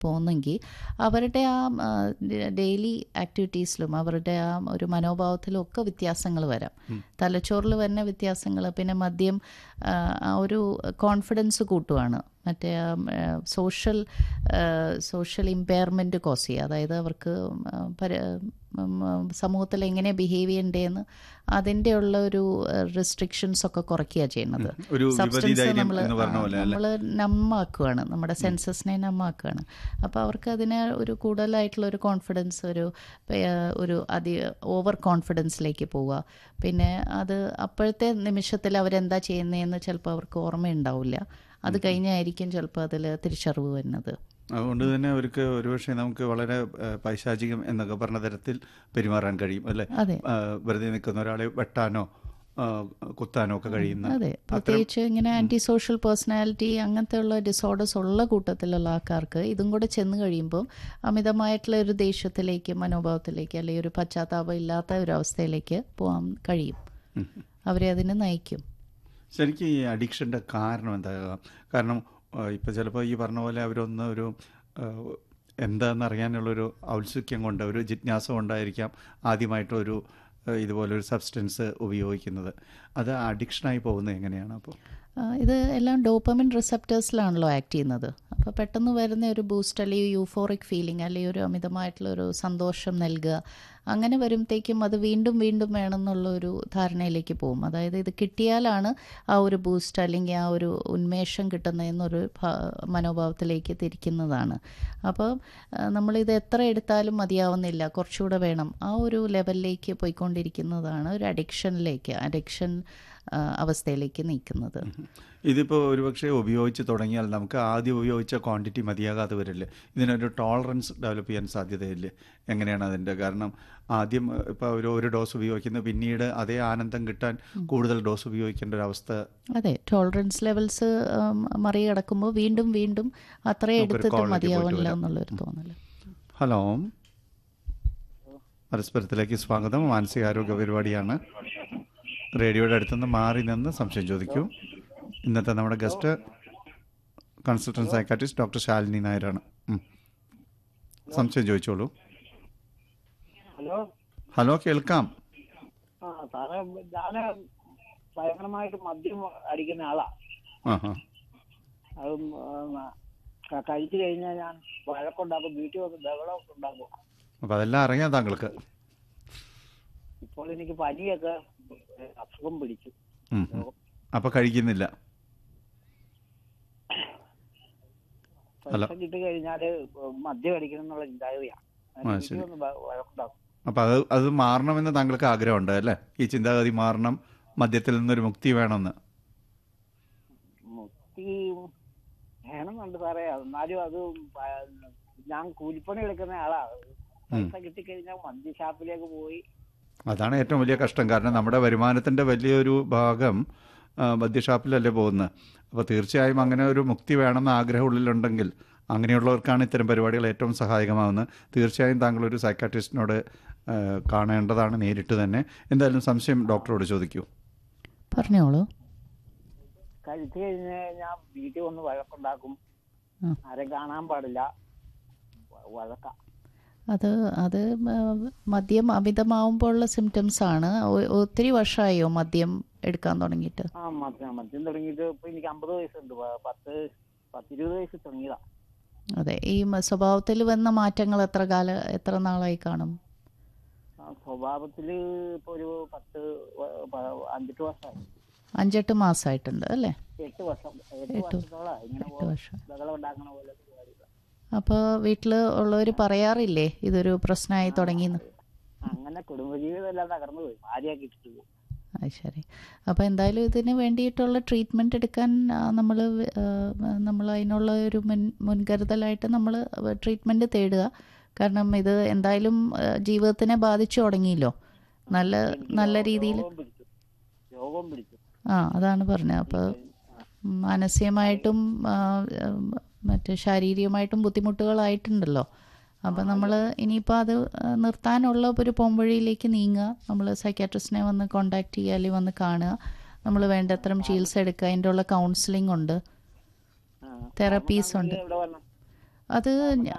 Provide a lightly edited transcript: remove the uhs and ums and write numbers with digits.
പോകുന്നെങ്കിൽ അവരുടെ ആ ഡെയിലി ആക്ടിവിറ്റീസിലും അവരുടെ ആ ഒരു മനോഭാവത്തിലും ഒക്കെ വ്യത്യാസങ്ങൾ വരാം. തലച്ചോറിൽ വരുന്ന വ്യത്യാസങ്ങൾ, പിന്നെ മദ്യം ആ ഒരു കോൺഫിഡൻസ് കൂട്ടുവാണ്, മറ്റേ സോഷ്യൽ ഇമ്പയർമെൻറ്റ് കോസ് ചെയ്യുക. അതായത് അവർക്ക് സമൂഹത്തിൽ എങ്ങനെ ബിഹേവ് ചെയ്യണ്ടേന്ന് അതിൻ്റെ ഉള്ള ഒരു റെസ്ട്രിക്ഷൻസ് ഒക്കെ കുറയ്ക്കുക ചെയ്യുന്നത്. സബ്സ്റ്റൻസ് നമ്മൾ നമ്മാക്കുകയാണ്, നമ്മുടെ സെൻസസിനെ നമ്മാക്കുകയാണ്. അപ്പോൾ അവർക്ക് അതിന് ഒരു കൂടുതലായിട്ടുള്ള ഒരു കോൺഫിഡൻസ്, ഒരു ഓവർ കോൺഫിഡൻസിലേക്ക് പോവുക. പിന്നെ അത് അപ്പോഴത്തെ നിമിഷത്തിൽ അവരെന്താ ചെയ്യുന്നതെന്ന് ചിലപ്പോൾ അവർക്ക് ഓർമ്മയുണ്ടാവില്ല. അത് കഴിഞ്ഞായിരിക്കും ചിലപ്പോൾ അതിൽ തിരിച്ചറിവ് വരുന്നത്. അതുകൊണ്ട് തന്നെ അവർക്ക് ഒരുപക്ഷെ നമുക്ക് വളരെ പൈശാചികം എന്നൊക്കെ പറഞ്ഞ തരത്തിൽ പെരുമാറാൻ കഴിയും അല്ലേ? വെറുതെ നിൽക്കുന്ന ഒരാളെ വെട്ടാനോ കുത്താനോ ഒക്കെ കഴിയുന്ന. അതെ, പ്രത്യേകിച്ച് ഇങ്ങനെ ആൻറ്റി സോഷ്യൽ പേഴ്സണാലിറ്റി അങ്ങനത്തെ ഉള്ള ഡിസോർഡേഴ്സ് ഉള്ള കൂട്ടത്തിലുള്ള ആൾക്കാർക്ക് ഇതും കൂടെ ചെന്ന് കഴിയുമ്പോൾ അമിതമായിട്ടുള്ള ഒരു ദേഷ്യത്തിലേക്ക്, മനോഭാവത്തിലേക്ക്, അല്ലെങ്കിൽ ഒരു പശ്ചാത്താപം ഇല്ലാത്ത ഒരു അവസ്ഥയിലേക്ക് പോകാൻ കഴിയും. അവരെ അതിന് നയിക്കും. ശരിക്കും ഈ അഡിക്ഷൻ്റെ കാരണം എന്താ? കാരണം ഇപ്പോൾ ചിലപ്പോൾ ഈ പറഞ്ഞ പോലെ അവരൊന്ന് ഒരു എന്താണെന്ന് അറിയാനുള്ളൊരു ഔത്സുക്യം കൊണ്ട്, ഒരു ജിജ്ഞാസ കൊണ്ടായിരിക്കാം ആദ്യമായിട്ടൊരു ഇതുപോലൊരു സബ്സ്റ്റൻസ് ഉപയോഗിക്കുന്നത്. അത് അഡിക്ഷനായി പോകുന്നത് എങ്ങനെയാണ്? അപ്പോൾ ഇത് എല്ലാം ഡോപ്പമിൻ റിസപ്റ്റേഴ്സിലാണല്ലോ ആക്ട് ചെയ്യുന്നത്. അപ്പോൾ പെട്ടെന്ന് വരുന്ന ഒരു ബൂസ്റ്റ്, അല്ലെങ്കിൽ യൂഫോറിക് ഫീലിംഗ്, അല്ലെങ്കിൽ ഒരു അമിതമായിട്ടുള്ളൊരു സന്തോഷം നൽകുക, അങ്ങനെ വരുമ്പോഴത്തേക്കും അത് വീണ്ടും വീണ്ടും വേണമെന്നുള്ള ഒരു ധാരണയിലേക്ക് പോകും. അതായത് ഇത് കിട്ടിയാലാണ് ആ ഒരു ബൂസ്റ്റ് അല്ലെങ്കിൽ ആ ഒരു ഉന്മേഷം കിട്ടുന്നതെന്നൊരു മനോഭാവത്തിലേക്ക് തിരിക്കുന്നതാണ്. അപ്പോൾ നമ്മളിത് എത്ര എടുത്താലും മതിയാവുന്നില്ല, കുറച്ചുകൂടെ വേണം, ആ ഒരു ലെവലിലേക്ക് പോയിക്കൊണ്ടിരിക്കുന്നതാണ് ഒരു അഡിക്ഷൻ അവസ്ഥയിലേക്ക് നീക്കുന്നത്. ഇതിപ്പോൾ ഒരുപക്ഷെ ഉപയോഗിച്ച് തുടങ്ങിയാൽ നമുക്ക് ആദ്യം ഉപയോഗിച്ച ക്വാണ്ടിറ്റി മതിയാകാതെ വരില്ലേ? ഇതിനൊരു ടോളറൻസ് ഡെവലപ്പ് ചെയ്യാൻ സാധ്യതയില്ലേ? എങ്ങനെയാണ് അതിൻ്റെ? കാരണം ആദ്യം ഇപ്പോൾ ഒരു ഡോസ് ഉപയോഗിക്കുന്നത്, പിന്നീട് അതേ ആനന്ദം കിട്ടാൻ കൂടുതൽ ഡോസ് ഉപയോഗിക്കേണ്ട ഒരു അവസ്ഥ. അതെ, ടോളറൻസ് ലെവൽസ് മറികടക്കുമ്പോൾ വീണ്ടും വീണ്ടും അത്രയും എടുത്തിട്ട് മതിയാവില്ല എന്നുള്ളൊരു തോന്നൽ. ഹലോ, പരസ്പരത്തിലേക്ക് സ്വാഗതം. മാനസികാരോഗ്യ പരിപാടിയാണ്. റേഡിയോയുടെ അടുത്തുനിന്ന് മാറി നിന്ന് സംശയം ചോദിക്കൂ. ഇന്നത്തെ നമ്മുടെ guest consultant psychiatrist doctor Shalini നായരാണ്. സംശയം ചോദിച്ചോളൂ. ഹലോ, കേൾക്കാം. ഭയങ്കരമായിട്ട് മദ്യം അടിക്കുന്ന ആളാ. അത് കഴിച്ചു കഴിഞ്ഞാൽ ഞാൻ വഴക്കുണ്ടാക്കും, വീട്ടിൽ വന്ന് ബഹളമൊക്കെ ഉണ്ടാക്കും. അപ്പൊ അതെല്ലാം അറിയാം താങ്കൾക്ക്. ഇപ്പോൾ എനിക്ക് പനിയൊക്കെ അസുഖം പിടിച്ചു. അപ്പൊ കഴിക്കുന്നില്ല? പൈസ കിട്ടി കഴിഞ്ഞാല് മദ്യം അടിക്കണം എന്നുള്ള ചിന്താഗതിയാണ്. വഴക്കുണ്ടാക്കും. അപ്പൊ അത് മാറണമെന്ന് താങ്കൾക്ക് ആഗ്രഹമുണ്ട് അല്ലേ? ഈ ചിന്താഗതി മാറണം, മദ്യത്തിൽ നിന്നൊരു മുക്തി വേണമെന്ന്. മുക്തി വേണമെന്നുണ്ട് സാറേ. എന്നാലും അത് ഞാൻ കൂലിപ്പണി എടുക്കുന്ന ആളാ. പൈസ കിട്ടിക്കഴിഞ്ഞാൽ മദ്യഷാപ്പിലേക്ക് പോയി. അതാണ് ഏറ്റവും വലിയ കഷ്ടം. കാരണം നമ്മുടെ വരുമാനത്തിൻ്റെ വലിയൊരു ഭാഗം മദ്യഷാപ്പിലല്ലേ പോകുന്നത്. അപ്പോൾ തീർച്ചയായും അങ്ങനെ ഒരു മുക്തി വേണമെന്ന് ആഗ്രഹം ഉള്ളിലുണ്ടെങ്കിൽ അങ്ങനെയുള്ളവർക്കാണ് ഇത്തരം പരിപാടികൾ ഏറ്റവും സഹായകമാകുന്നത്. തീർച്ചയായും താങ്കളൊരു സൈക്കാട്രിസ്റ്റിനോട് കാണേണ്ടതാണ് നേരിട്ട് തന്നെ. എന്തായാലും സംശയം ഡോക്ടറോട് ചോദിക്കൂ. പറഞ്ഞോളൂ. കഴിച്ചു കഴിഞ്ഞ് ഞാൻ വീട്ടിൽ വന്ന് വഴക്കുണ്ടാക്കും, ആരെ കാണാൻ പാടില്ല, വഴക്ക. അത് മദ്യം അമിതമാവുമ്പോഴുള്ള സിംറ്റംസ് ആണ്. ഒത്തിരി വർഷമായോ മദ്യം എടുക്കാൻ തുടങ്ങിയിട്ട്? മദ്യം തുടങ്ങിയിട്ട് ഇപ്പൊ എനിക്ക് 50 വയസ്സുണ്ട്. 20 വയസ്സ് തുടങ്ങിയതാ. അതെ, ഈ സ്വഭാവത്തിൽ വന്ന മാറ്റങ്ങൾ എത്ര നാളായി കാണും? സ്വഭാവത്തില് ഇപ്പൊ ഒരു 5-8 വർഷമായി. 5-8 മാസമായിട്ടുണ്ട് അല്ലേ? 8 വർഷത്തോളം ഇങ്ങനെ ബഹളം ഉണ്ടാക്കണ പോലെ. അപ്പോൾ വീട്ടിൽ ഉള്ളവർ പറയാറില്ലേ ഇതൊരു പ്രശ്നമായി തുടങ്ങിയെന്ന്? അങ്ങനെ കുടുംബജീവിതം എല്ലാം തകർന്നു പോയി, ഭാര്യയൊക്കെ ഇട്ടിട്ട് പോകും. അത് ശരി. അപ്പോൾ എന്തായാലും ഇതിന് വേണ്ടിയിട്ടുള്ള ട്രീറ്റ്മെൻറ്റ് എടുക്കാൻ നമ്മൾ അതിനുള്ള ഒരു മുൻകരുതലായിട്ട് നമ്മൾ ട്രീറ്റ്മെൻറ്റ് തേടുക. കാരണം ഇത് എന്തായാലും ജീവിതത്തിനെ ബാധിച്ചു തുടങ്ങിയല്ലോ നല്ല രീതിയിൽ. അതാണ് പറഞ്ഞത്. അപ്പോൾ മാനസികമായിട്ടും മറ്റ് ശാരീരികമായിട്ടും ബുദ്ധിമുട്ടുകളായിട്ടുണ്ടല്ലോ. അപ്പോൾ നമ്മൾ ഇനിയിപ്പോൾ അത് നിർത്താനുള്ള ഒരു പോംവഴിയിലേക്ക് നീങ്ങുക. നമ്മൾ സൈക്കാട്രിസ്റ്റിനെ വന്ന് കോണ്ടാക്ട് ചെയ്യുക, അല്ലെങ്കിൽ വന്ന് കാണുക. നമ്മൾ വേണ്ടത്ര ചികിത്സ എടുക്കുക. അതിൻ്റെ ഉള്ള കൗൺസിലിംഗ് ഉണ്ട്, തെറപ്പീസ് ഉണ്ട്. അത്